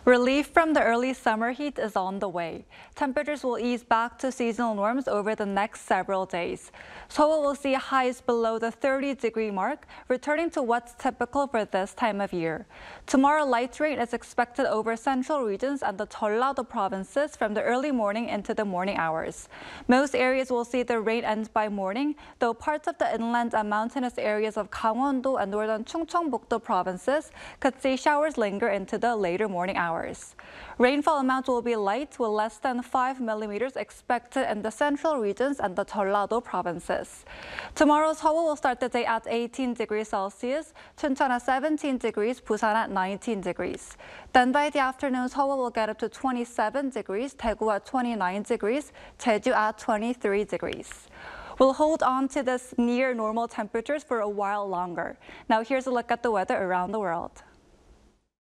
Relief from the early summer heat is on the way. Temperatures will ease back to seasonal norms over the next several days. Seoul will see highs below the 30-degree mark, returning to what's typical for this time of year. Tomorrow, light rain is expected over central regions and the Jeollado provinces from the early morning into the morning hours. Most areas will see the rain end by morning, though parts of the inland and mountainous areas of Gangwon-do and northern Chungcheongbuk-do provinces could see showers linger into the later morning hours. Rainfall amounts will be light, with less than 5 millimeters expected in the central regions and the Jeollado provinces. Tomorrow, Seoul will start the day at 18 degrees Celsius, Chuncheon at 17 degrees, Busan at 19 degrees. Then by the afternoon, Seoul will get up to 27 degrees, Daegu at 29 degrees, Jeju at 23 degrees. We'll hold on to this near normal temperatures for a while longer. Now here's a look at the weather around the world.